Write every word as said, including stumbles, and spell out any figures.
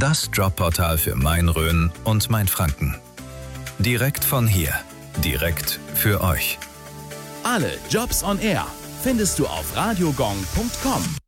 Das Jobportal für Main-Rhön und Mainfranken. Direkt von hier. Direkt für euch. Alle Jobs on Air findest du auf radiogong punkt com.